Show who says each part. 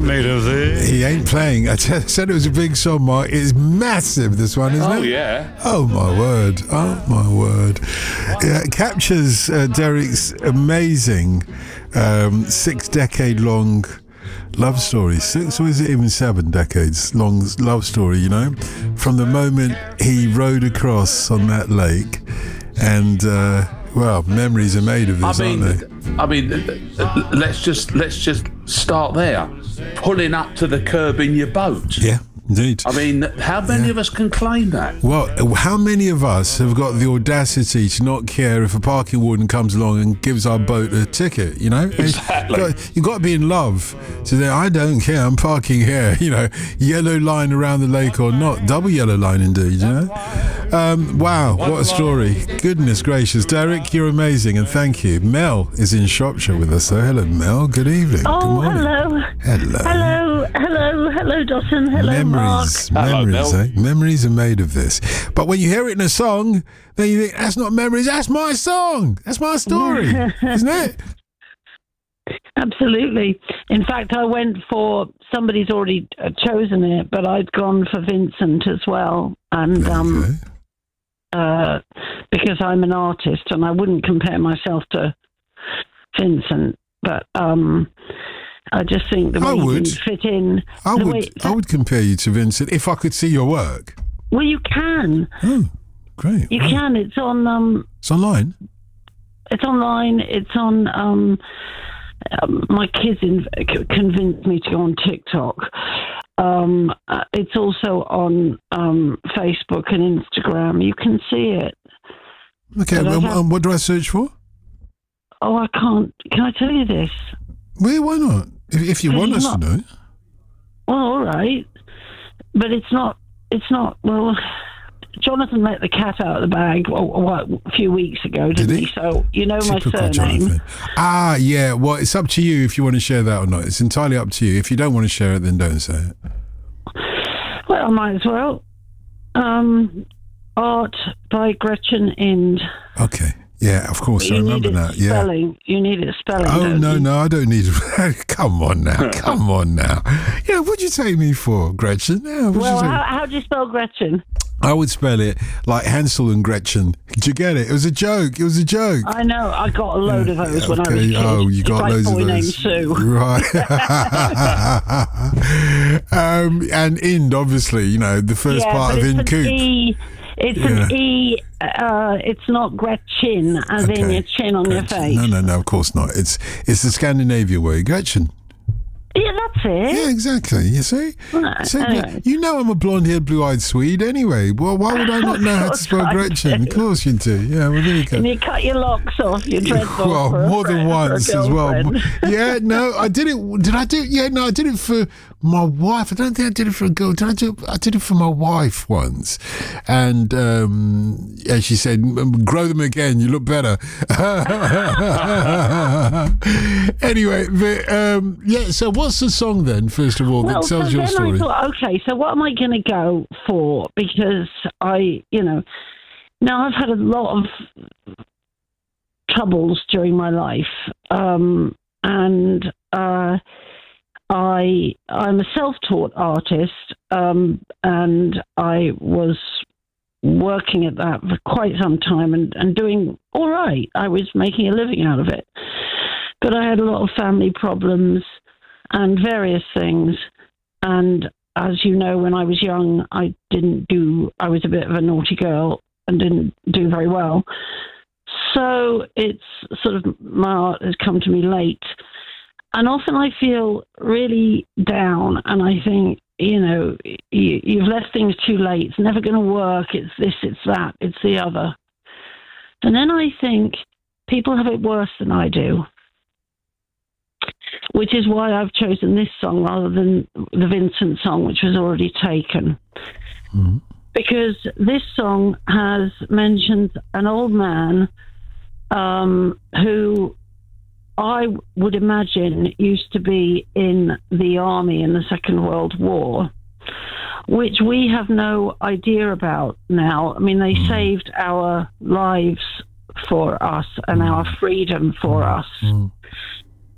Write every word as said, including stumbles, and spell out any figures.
Speaker 1: made of this.
Speaker 2: He ain't playing. I t- said it was a big song, Mark. It's massive, this one, isn't
Speaker 1: Oh,
Speaker 2: it?
Speaker 1: yeah.
Speaker 2: Oh, my word. Oh, my word. Yeah, it captures uh, Derek's amazing um, six-decade-long love story. Six, or is it even seven decades long love story, you know? From the moment he rowed across on that lake and... Uh, Well, memories are made of this,
Speaker 1: I mean,
Speaker 2: aren't they?
Speaker 1: I mean, let's just let's just start there. Pulling up to the curb in your boat.
Speaker 2: Yeah, indeed.
Speaker 1: I mean, how many
Speaker 2: Yeah.
Speaker 1: of us can claim that?
Speaker 2: Well, how many of us have got the audacity to not care if a parking warden comes along and gives our boat a ticket, you know?
Speaker 1: Exactly.
Speaker 2: You've got, you've got to be in love to say, I don't care, I'm parking here, you know, yellow line around the lake or not. Double yellow line indeed, you know? Um, wow, what a story. Goodness gracious. Derek, you're amazing and thank you. Mel is in Shropshire with us. So hello, Mel. Good evening.
Speaker 3: Oh,
Speaker 2: Good morning.
Speaker 3: hello.
Speaker 2: Hello.
Speaker 3: Hello, hello, hello, Dawson. Hello,
Speaker 2: Memories,
Speaker 3: Mark.
Speaker 1: Hello,
Speaker 2: memories,
Speaker 1: Mel.
Speaker 2: eh? Memories are made of this. But when you hear it in a song, then you think, that's not memories, that's my song. That's my story, isn't it?
Speaker 3: Absolutely. In fact, I went for, somebody's already uh, chosen it, but I'd gone for Vincent as well. And um,
Speaker 2: Okay.
Speaker 3: uh, because I'm an artist and I wouldn't compare myself to Vincent, but um, I just think the way
Speaker 2: I
Speaker 3: you
Speaker 2: would.
Speaker 3: didn't fit in.
Speaker 2: I
Speaker 3: the
Speaker 2: would,
Speaker 3: way,
Speaker 2: I would compare you to Vincent if I could see your work.
Speaker 3: Well, you can.
Speaker 2: Oh, great.
Speaker 3: You
Speaker 2: Right.
Speaker 3: can. It's on. Um,
Speaker 2: It's online.
Speaker 3: It's online. It's on. Um, um, my kids in, c- convinced me to go on TikTok. Um, uh, it's also on um, Facebook and Instagram. You can see it.
Speaker 2: Okay,
Speaker 3: But I
Speaker 2: well,
Speaker 3: have-
Speaker 2: um, what do I search for?
Speaker 3: Oh, I can't. Can I tell you this?
Speaker 2: Well, why not? If, if you
Speaker 3: Because
Speaker 2: want
Speaker 3: it's
Speaker 2: us to
Speaker 3: not-
Speaker 2: know.
Speaker 3: Well, all right, but it's not. It's not. Well, Jonathan let the cat out of the bag oh, what, a few weeks ago, didn't
Speaker 2: Did
Speaker 3: he?
Speaker 2: he?
Speaker 3: So you know my
Speaker 2: Typical
Speaker 3: surname.
Speaker 2: Jonathan. Ah, yeah. Well, it's up to you if you want to share that or not. It's entirely up to you. If you don't want to share it, then don't say it.
Speaker 3: Well, I might as well. Um, Art by Gretchen Ind.
Speaker 2: Okay. Yeah, of course.
Speaker 3: you
Speaker 2: I
Speaker 3: need
Speaker 2: remember
Speaker 3: it
Speaker 2: that. Yeah.
Speaker 3: spelling. You need it spelling.
Speaker 2: Oh,
Speaker 3: don't
Speaker 2: no,
Speaker 3: you?
Speaker 2: no, I don't need Come on now. Come on now. Yeah, what'd you take me for, Gretchen? Yeah, what'd
Speaker 3: Well,
Speaker 2: you take?
Speaker 3: how, how do you spell Gretchen?
Speaker 2: I would spell it like Hansel and Gretchen. Did you get it? It was a joke. It was a joke.
Speaker 3: I know. I got a load of those
Speaker 2: Yeah,
Speaker 3: when I was a
Speaker 2: okay.
Speaker 3: kid.
Speaker 2: Oh, you got
Speaker 3: it's
Speaker 2: loads
Speaker 3: like boy
Speaker 2: of
Speaker 3: named
Speaker 2: those.
Speaker 3: Sue.
Speaker 2: Right. um, and Ind, obviously, you know, the first
Speaker 3: Yeah,
Speaker 2: part
Speaker 3: but
Speaker 2: of
Speaker 3: it's
Speaker 2: In
Speaker 3: an
Speaker 2: Coop.
Speaker 3: E. It's
Speaker 2: Yeah.
Speaker 3: an E. Uh, it's not Gretchen, as in
Speaker 2: Okay.
Speaker 3: your chin on your
Speaker 2: Gretchen.
Speaker 3: face.
Speaker 2: No, no, no, of course not. It's it's the Scandinavia way. Gretchen.
Speaker 3: Yeah, that's it.
Speaker 2: Yeah, exactly. You see?
Speaker 3: Right,
Speaker 2: So,
Speaker 3: anyway.
Speaker 2: you know I'm a blonde-haired, blue-eyed Swede anyway. Well, why would I not know how to
Speaker 3: course
Speaker 2: spell
Speaker 3: I
Speaker 2: Gretchen?
Speaker 3: do.
Speaker 2: Of course you do. Yeah, well, there you go.
Speaker 3: And you cut your locks off, your dreads off.
Speaker 2: Well,
Speaker 3: for a
Speaker 2: more than
Speaker 3: friend- for a
Speaker 2: once as well.
Speaker 3: girlfriend.
Speaker 2: Yeah, no, I did it. Did I do it? Yeah, no, I did it for my wife. I don't think I did it for a girl. Did I do it? I did it for my wife once. And um, yeah, she said, grow them again. You look better. Anyway, but, um, yeah, so what's the song then, first of all,
Speaker 3: Well,
Speaker 2: that
Speaker 3: so
Speaker 2: tells your
Speaker 3: then
Speaker 2: story?
Speaker 3: I thought, okay, so what am I going to go for? Because I, you know, now I've had a lot of troubles during my life, um, and uh, I I'm a self-taught artist, um, and I was working at that for quite some time and, and doing all right. I was making a living out of it, but I had a lot of family problems and various things. And as you know, when I was young, I didn't do, I was a bit of a naughty girl and didn't do very well. So it's sort of, my art has come to me late. And often I feel really down and I think, you know, you, you've left things too late. It's never going to work. It's this, it's that, it's the other. And then I think people have it worse than I do, which is why I've chosen this song rather than the Vincent song, which was already taken.
Speaker 2: Mhm.
Speaker 3: Because this song has mentioned an old man um, who I would imagine used to be in the army in the Second World War, which we have no idea about now. I mean, they saved our lives for us and our freedom for us.
Speaker 2: Mm.